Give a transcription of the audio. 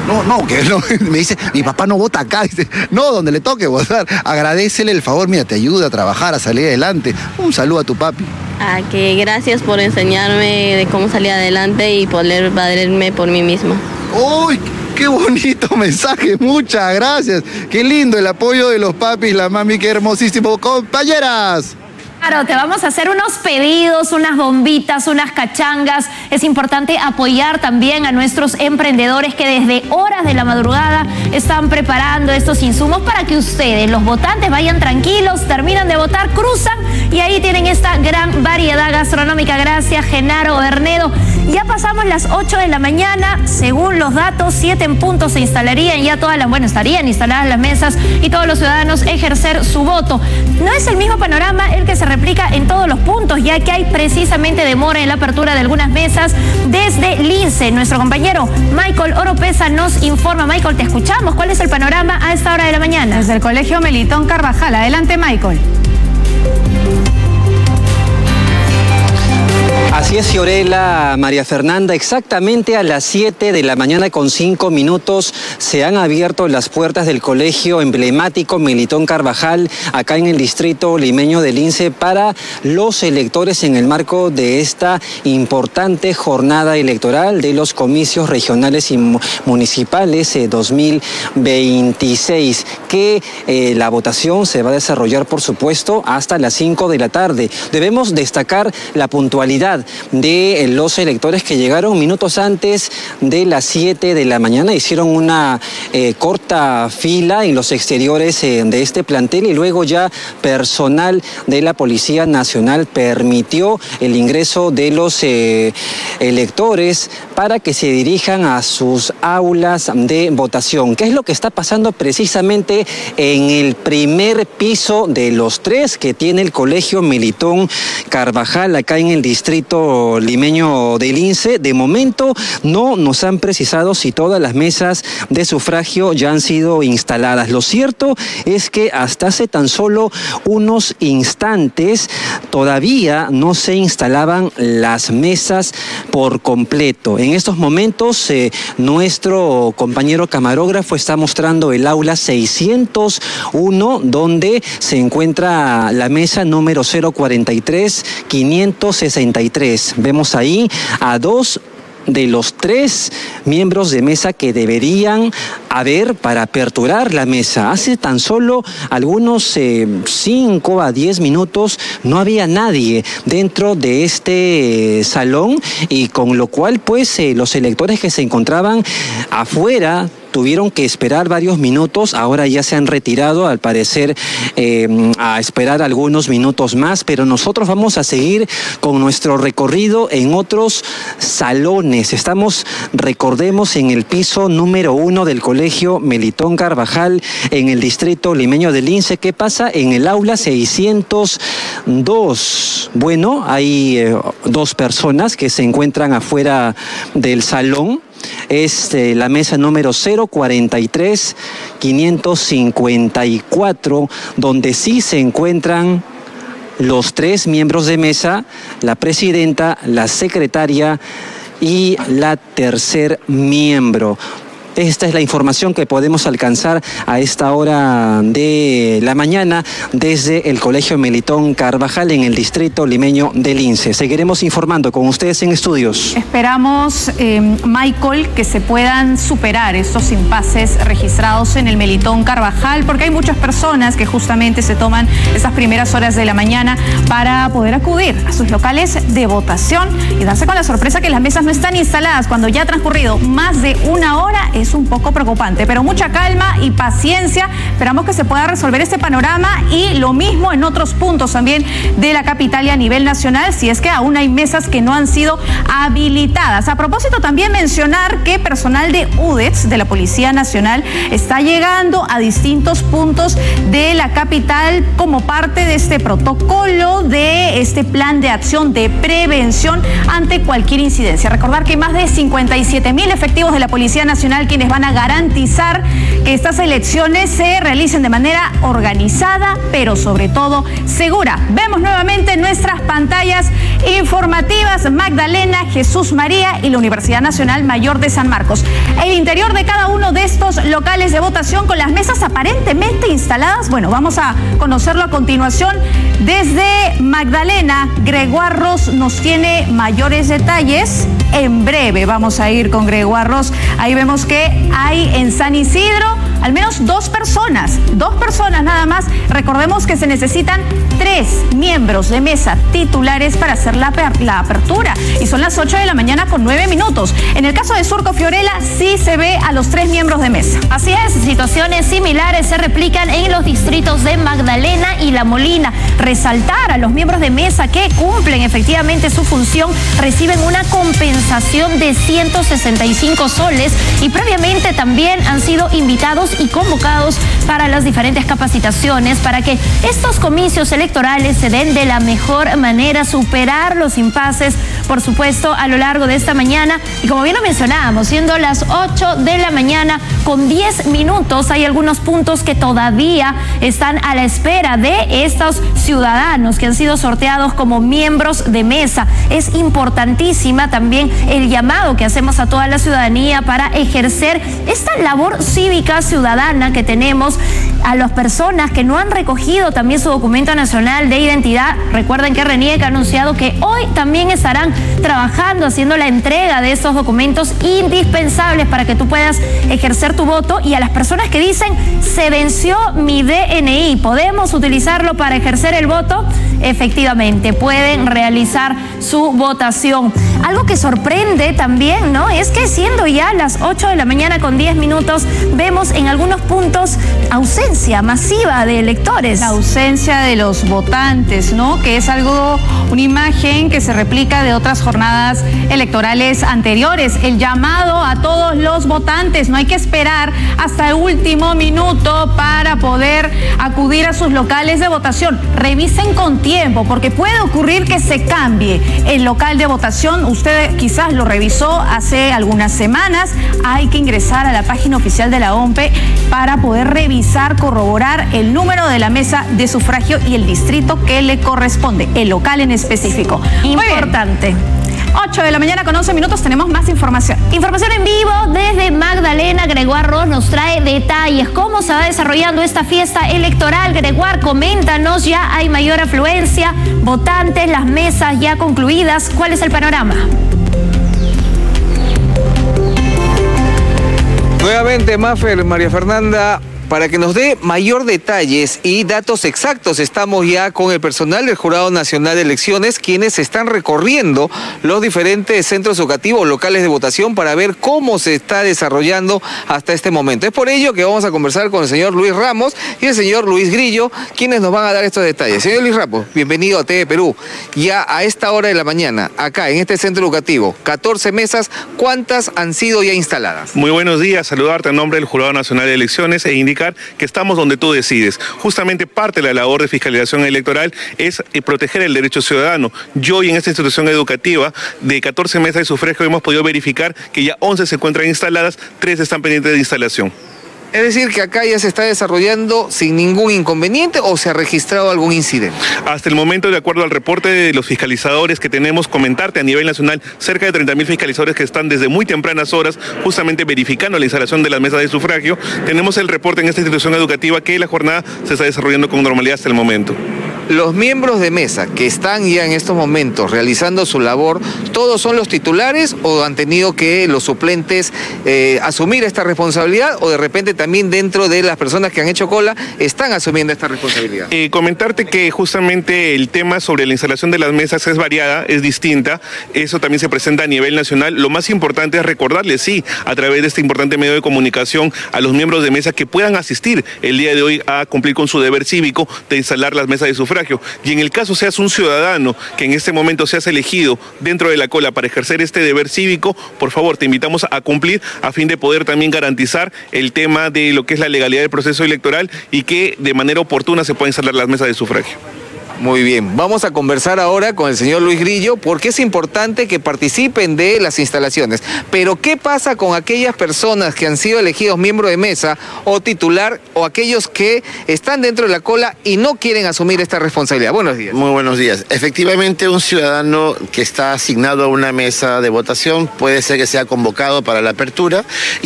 No, que no, me dice, mi papá no vota acá, dice, no, donde le toque votar, agradécele el favor, mira, te ayuda a trabajar, a salir adelante. Un saludo a tu papi. Que gracias por enseñarme de cómo salir adelante y poder valerme por mí misma. ¡Uy! ¡Qué bonito mensaje! Muchas gracias. Qué lindo el apoyo de los papis, la mami, qué hermosísimo. Compañeras. Claro, te vamos a hacer unos pedidos, unas bombitas, unas cachangas. Es importante apoyar también a nuestros emprendedores que desde horas de la madrugada están preparando estos insumos para que ustedes, los votantes, vayan tranquilos, terminan de votar, cruzan y ahí tienen esta gran variedad gastronómica. Gracias, Genaro Bernedo. Ya pasamos las 8 de la mañana, según los datos, 7 en punto se instalarían ya todas las, estarían instaladas las mesas y todos los ciudadanos ejercer su voto. No es el mismo panorama el que se replica en todos los puntos, ya que hay precisamente demora en la apertura de algunas mesas desde Lince. Nuestro compañero Michael Oropesa nos informa. Michael, te escuchamos. ¿Cuál es el panorama a esta hora de la mañana? Desde el Colegio Melitón Carvajal. Adelante, Michael. Así es, Fiorella, María Fernanda, exactamente a las 7 de la mañana con 5 minutos se han abierto las puertas del colegio emblemático Melitón Carvajal, acá en el distrito limeño de Lince, para los electores en el marco de esta importante jornada electoral de los comicios regionales y municipales 2026, que la votación se va a desarrollar, por supuesto, hasta las 5 de la tarde. Debemos destacar la puntualidad de los electores que llegaron minutos antes de las 7 de la mañana, hicieron una corta fila en los exteriores de este plantel y luego ya personal de la Policía Nacional permitió el ingreso de los electores para que se dirijan a sus aulas de votación. ¿Qué es lo que está pasando precisamente en el primer piso de los 3 que tiene el Colegio Melitón Carvajal acá en el distrito limeño de Lince? De momento no nos han precisado si todas las mesas de sufragio ya han sido instaladas. Lo cierto es que hasta hace tan solo unos instantes todavía no se instalaban las mesas por completo. En estos momentos nuestro compañero camarógrafo está mostrando el aula 601, donde se encuentra la mesa número 043-563. Vemos ahí a 2 de los 3 miembros de mesa que deberían haber para aperturar la mesa. Hace tan solo algunos 5 a 10 minutos no había nadie dentro de este salón, y con lo cual pues los electores que se encontraban afuera tuvieron que esperar varios minutos. Ahora ya se han retirado, al parecer, a esperar algunos minutos más, pero nosotros vamos a seguir con nuestro recorrido en otros salones. Estamos, recordemos, en el piso número 1 del Colegio Melitón Carvajal, en el distrito limeño de Lince. ¿Qué pasa? En el aula 602. Bueno, hay 2 personas que se encuentran afuera del salón. Es la mesa número 043-554, donde sí se encuentran los 3 miembros de mesa, la presidenta, la secretaria y la tercer miembro. Esta es la información que podemos alcanzar a esta hora de la mañana desde el Colegio Melitón Carvajal en el distrito limeño de Lince. Seguiremos informando con ustedes en estudios. Esperamos, Michael, que se puedan superar estos impases registrados en el Melitón Carvajal, porque hay muchas personas que justamente se toman esas primeras horas de la mañana para poder acudir a sus locales de votación y darse con la sorpresa que las mesas no están instaladas cuando ya ha transcurrido más de una hora. Es un poco preocupante, pero mucha calma y paciencia. Esperamos que se pueda resolver este panorama, y lo mismo en otros puntos también de la capital y a nivel nacional, si es que aún hay mesas que no han sido habilitadas. A propósito, también mencionar que personal de UDEX, de la Policía Nacional, está llegando a distintos puntos de la capital como parte de este protocolo, de este plan de acción de prevención ante cualquier incidencia. Recordar que más de 57.000 efectivos de la Policía Nacional quienes van a garantizar que estas elecciones se realicen de manera organizada, pero sobre todo segura. Vemos nuevamente nuestras pantallas informativas: Magdalena, Jesús María y la Universidad Nacional Mayor de San Marcos. El interior de cada uno de estos locales de votación con las mesas aparentemente instaladas, bueno, vamos a conocerlo a continuación. Desde Magdalena, Gregoire Ross nos tiene mayores detalles. En breve vamos a ir con Gregoire Ross. Ahí vemos que hay en San Isidro al menos dos personas nada más. Recordemos que se necesitan 3 miembros de mesa titulares para hacer la apertura, y son las 8 de la mañana con 9 minutos. En el caso de Surco Fiorella sí se ve a los 3 miembros de mesa. Así es, situaciones similares se replican en los distritos de Magdalena y La Molina. Resaltar a los miembros de mesa que cumplen efectivamente su función reciben una compensación de 165 soles y previamente también han sido invitados y convocados para las diferentes capacitaciones para que estos comicios electorales se den de la mejor manera, superar los impases, por supuesto, a lo largo de esta mañana. Y como bien lo mencionábamos, siendo las 8 de la mañana con 10 minutos, hay algunos puntos que todavía están a la espera de estos ciudadanos que han sido sorteados como miembros de mesa. Es importantísima también el llamado que hacemos a toda la ciudadanía para ejercer esta labor cívica ciudadana que tenemos. A las personas que no han recogido también su documento nacional de identidad, recuerden que RENIEC ha anunciado que hoy también estarán trabajando, haciendo la entrega de estos documentos indispensables para que tú puedas ejercer tu voto. Y a las personas que dicen, se venció mi DNI, ¿podemos utilizarlo para ejercer el voto? Efectivamente, pueden realizar su votación. Algo que sorprende también, ¿no?, es que siendo ya las 8 de la mañana con 10 minutos, vemos en algunos puntos ausencia masiva de electores. La ausencia de los votantes, ¿no?, que es algo, una imagen que se replica de otras jornadas electorales anteriores. El llamado a todos los votantes: no hay que esperar hasta el último minuto para poder acudir a sus locales de votación. Revisen con tiempo, porque puede ocurrir que se cambie el local de votación. Usted quizás lo revisó hace algunas semanas. Hay que ingresar a la página oficial de la OMPE para poder revisar, corroborar el número de la mesa de sufragio y el distrito que le corresponde, el local en específico. Importante. 8 de la mañana con 11 minutos, tenemos más información. Información en vivo desde Magdalena. Gregoire Ross nos trae detalles. ¿Cómo se va desarrollando esta fiesta electoral? Gregoire, coméntanos, ya hay mayor afluencia, votantes, las mesas ya concluidas. ¿Cuál es el panorama? Nuevamente, Mafer, María Fernanda, para que nos dé mayor detalles y datos exactos, estamos ya con el personal del Jurado Nacional de Elecciones, quienes están recorriendo los diferentes centros educativos, locales de votación, para ver cómo se está desarrollando hasta este momento. Es por ello que vamos a conversar con el señor Luis Ramos y el señor Luis Grillo, quienes nos van a dar estos detalles. Señor Luis Ramos, bienvenido a TV Perú. Ya a esta hora de la mañana, acá en este centro educativo, 14 mesas, ¿cuántas han sido ya instaladas? Muy buenos días, saludarte en nombre del Jurado Nacional de Elecciones e indicar que estamos donde tú decides. Justamente parte de la labor de fiscalización electoral es proteger el derecho ciudadano. Yo y en esta institución educativa de 14 mesas de sufragio hemos podido verificar que ya 11 se encuentran instaladas, 3 están pendientes de instalación. Es decir, que acá ya se está desarrollando sin ningún inconveniente, ¿o se ha registrado algún incidente? Hasta el momento, de acuerdo al reporte de los fiscalizadores que tenemos, comentarte a nivel nacional, cerca de 30.000 fiscalizadores que están desde muy tempranas horas justamente verificando la instalación de las mesas de sufragio. Tenemos el reporte en esta institución educativa que la jornada se está desarrollando con normalidad hasta el momento. Los miembros de mesa que están ya en estos momentos realizando su labor, ¿todos son los titulares o han tenido que los suplentes asumir esta responsabilidad, o de repente también dentro de las personas que han hecho cola están asumiendo esta responsabilidad? Comentarte que justamente el tema sobre la instalación de las mesas es variada, es distinta, eso también se presenta a nivel nacional. Lo más importante es recordarles, sí, a través de este importante medio de comunicación, a los miembros de mesa que puedan asistir el día de hoy a cumplir con su deber cívico de instalar las mesas de sufragio. Y en el caso seas un ciudadano que en este momento seas elegido dentro de la cola para ejercer este deber cívico, por favor, te invitamos a cumplir a fin de poder también garantizar el tema de lo que es la legalidad del proceso electoral y que de manera oportuna se puedan instalar las mesas de sufragio. Muy bien, vamos a conversar ahora con el señor Luis Grillo porque es importante que participen de las instalaciones. Pero ¿qué pasa con aquellas personas que han sido elegidos miembro de mesa o titular o aquellos que están dentro de la cola y no quieren asumir esta responsabilidad? Buenos días. Muy buenos días. Efectivamente, un ciudadano que está asignado a una mesa de votación puede ser que sea convocado para la apertura